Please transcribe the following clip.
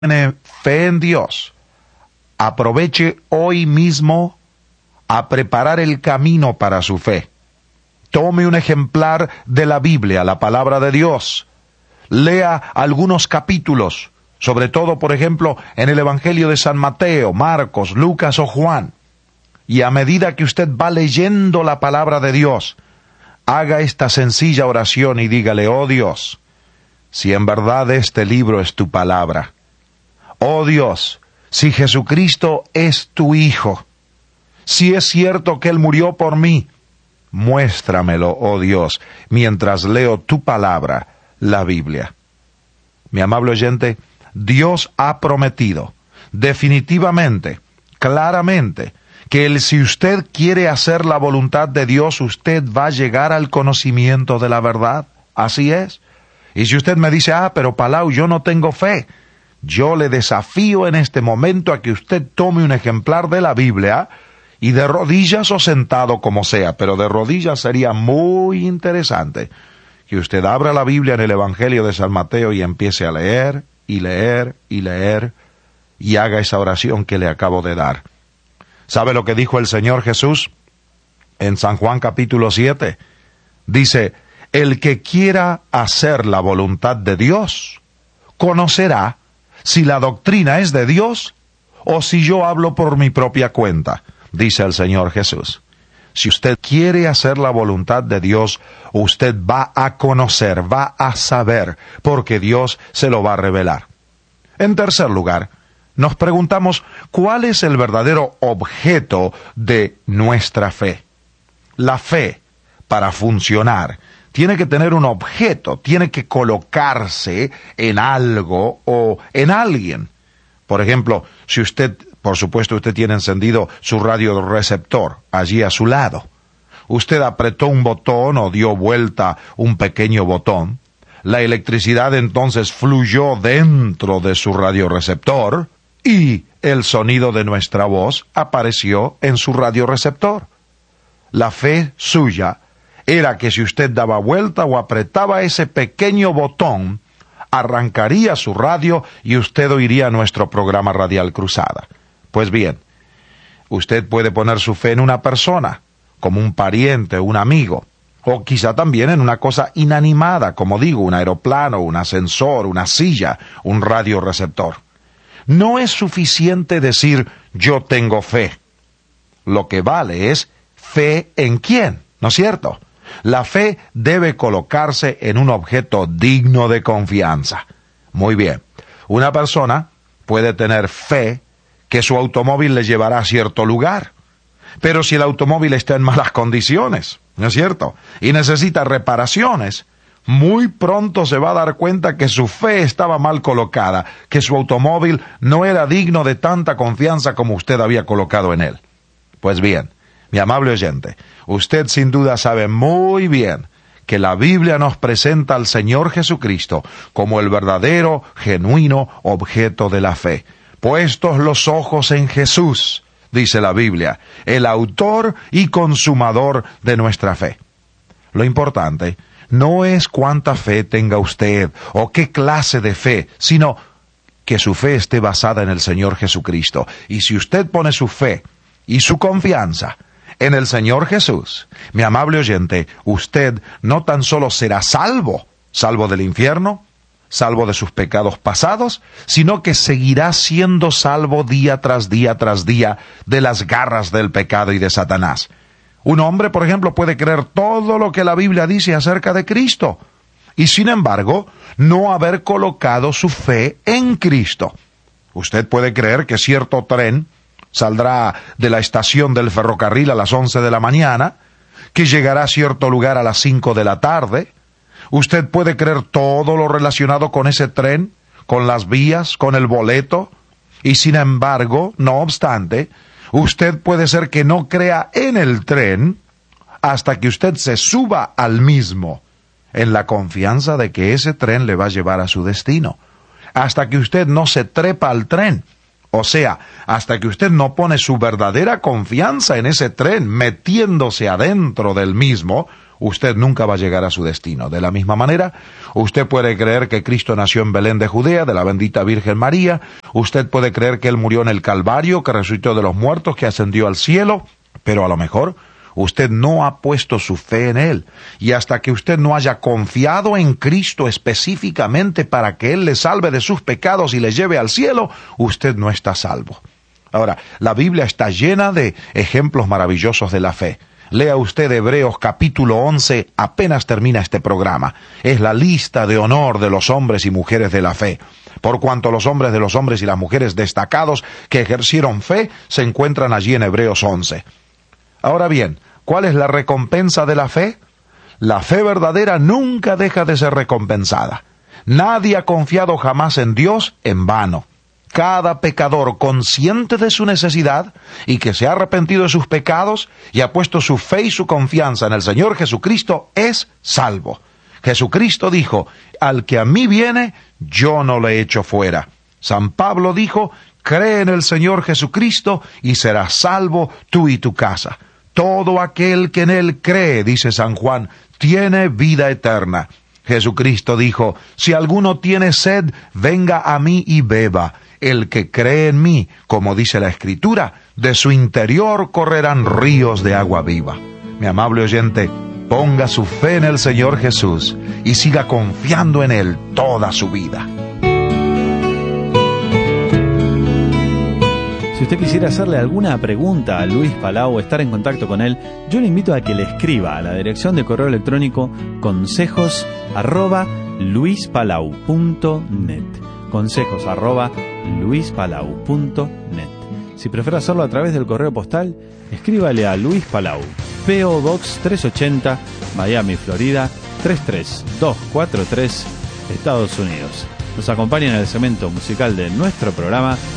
tiene fe en Dios, aproveche hoy mismo a preparar el camino para su fe. Tome un ejemplar de la Biblia, la palabra de Dios. Lea algunos capítulos, sobre todo, por ejemplo, en el Evangelio de San Mateo, Marcos, Lucas o Juan. Y a medida que usted va leyendo la palabra de Dios, haga esta sencilla oración y dígale: oh Dios, si en verdad este libro es tu palabra, oh Dios, si Jesucristo es tu Hijo, si es cierto que Él murió por mí, muéstramelo, oh Dios, mientras leo tu palabra, la Biblia. Mi amable oyente, Dios ha prometido, definitivamente, claramente, que si usted quiere hacer la voluntad de Dios, usted va a llegar al conocimiento de la verdad. Así es. Y si usted me dice: pero Palau, yo no tengo fe, yo le desafío en este momento a que usted tome un ejemplar de la Biblia, y de rodillas o sentado como sea, pero de rodillas sería muy interesante, que usted abra la Biblia en el Evangelio de San Mateo y empiece a leer, y leer, y leer, y haga esa oración que le acabo de dar. ¿Sabe lo que dijo el Señor Jesús en San Juan capítulo 7? Dice: el que quiera hacer la voluntad de Dios, conocerá si la doctrina es de Dios o si yo hablo por mi propia cuenta, dice el Señor Jesús. Si usted quiere hacer la voluntad de Dios, usted va a conocer, va a saber, porque Dios se lo va a revelar. En tercer lugar, nos preguntamos: ¿cuál es el verdadero objeto de nuestra fe? La fe, para funcionar, tiene que tener un objeto, tiene que colocarse en algo o en alguien. Por ejemplo, si usted, por supuesto, usted tiene encendido su radioreceptor allí a su lado. Usted apretó un botón o dio vuelta un pequeño botón. La electricidad entonces fluyó dentro de su radioreceptor y el sonido de nuestra voz apareció en su radioreceptor. La fe suya era que si usted daba vuelta o apretaba ese pequeño botón, arrancaría su radio y usted oiría nuestro programa Radial Cruzada. Pues bien, usted puede poner su fe en una persona, como un pariente o un amigo, o quizá también en una cosa inanimada, como digo, un aeroplano, un ascensor, una silla, un radioreceptor. No es suficiente decir: yo tengo fe. Lo que vale es fe en quién, ¿no es cierto? La fe debe colocarse en un objeto digno de confianza. Muy bien, una persona puede tener fe que su automóvil le llevará a cierto lugar, pero si el automóvil está en malas condiciones, ¿no es cierto?, y necesita reparaciones, muy pronto se va a dar cuenta que su fe estaba mal colocada, que su automóvil no era digno de tanta confianza como usted había colocado en él. Pues bien, mi amable oyente, usted sin duda sabe muy bien que la Biblia nos presenta al Señor Jesucristo como el verdadero, genuino objeto de la fe. Puestos los ojos en Jesús, dice la Biblia, el autor y consumador de nuestra fe. Lo importante no es cuánta fe tenga usted o qué clase de fe, sino que su fe esté basada en el Señor Jesucristo. Y si usted pone su fe y su confianza en el Señor Jesús, mi amable oyente, usted no tan solo será salvo del infierno, salvo de sus pecados pasados, sino que seguirá siendo salvo día tras día tras día de las garras del pecado y de Satanás. Un hombre, por ejemplo, puede creer todo lo que la Biblia dice acerca de Cristo, y sin embargo, no haber colocado su fe en Cristo. Usted puede creer que cierto tren saldrá de la estación del ferrocarril a las 11 de la mañana, que llegará a cierto lugar a las 5 de la tarde. Usted puede creer todo lo relacionado con ese tren, con las vías, con el boleto, y sin embargo, no obstante, usted puede ser que no crea en el tren hasta que usted se suba al mismo, en la confianza de que ese tren le va a llevar a su destino, hasta que usted no se trepa al tren. O sea, hasta que usted no pone su verdadera confianza en ese tren, metiéndose adentro del mismo, usted nunca va a llegar a su destino. De la misma manera, usted puede creer que Cristo nació en Belén de Judea, de la bendita Virgen María. Usted puede creer que Él murió en el Calvario, que resucitó de los muertos, que ascendió al cielo, pero a lo mejor usted no ha puesto su fe en Él. Y hasta que usted no haya confiado en Cristo específicamente para que Él le salve de sus pecados y le lleve al cielo, usted no está salvo. Ahora, la Biblia está llena de ejemplos maravillosos de la fe. Lea usted Hebreos capítulo 11, apenas termina este programa. Es la lista de honor de los hombres y mujeres de la fe. Por cuanto los hombres de los hombres y las mujeres destacados que ejercieron fe se encuentran allí en Hebreos 11. Ahora bien, ¿cuál es la recompensa de la fe? La fe verdadera nunca deja de ser recompensada. Nadie ha confiado jamás en Dios en vano. Cada pecador consciente de su necesidad y que se ha arrepentido de sus pecados y ha puesto su fe y su confianza en el Señor Jesucristo es salvo. Jesucristo dijo, al que a mí viene, yo no le echo fuera. San Pablo dijo, cree en el Señor Jesucristo y serás salvo tú y tu casa. Todo aquel que en Él cree, dice San Juan, tiene vida eterna. Jesucristo dijo, si alguno tiene sed, venga a mí y beba. El que cree en mí, como dice la Escritura, de su interior correrán ríos de agua viva. Mi amable oyente, ponga su fe en el Señor Jesús y siga confiando en Él toda su vida. Si usted quisiera hacerle alguna pregunta a Luis Palau o estar en contacto con él, yo le invito a que le escriba a la dirección de correo electrónico consejos@luispalau.net. consejos@luispalau.net. Si prefiere hacerlo a través del correo postal, escríbale a Luis Palau, P.O. Box 380, Miami, Florida 33243, Estados Unidos. Nos acompaña en el segmento musical de nuestro programa